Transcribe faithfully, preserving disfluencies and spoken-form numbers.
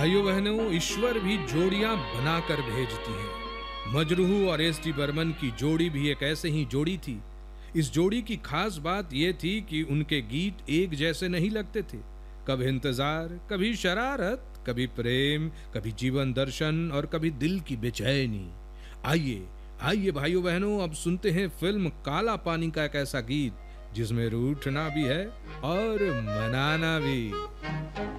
भाइयों बहनों, ईश्वर भी जोड़ियां बनाकर भेजती हैं। मजरूह और एस टी बर्मन की जोड़ी भी एक ऐसे ही जोड़ी थी। इस जोड़ी की खास बात यह थी कि उनके गीत एक जैसे नहीं लगते थे। कभी इंतजार, कभी शरारत, कभी प्रेम, कभी जीवन दर्शन और कभी दिल की बेचैनी। आइए आइए भाइयों बहनों, अब सुनते हैं फिल्म काला पानी का एक ऐसा गीत जिसमें रूठना भी है और मनाना भी।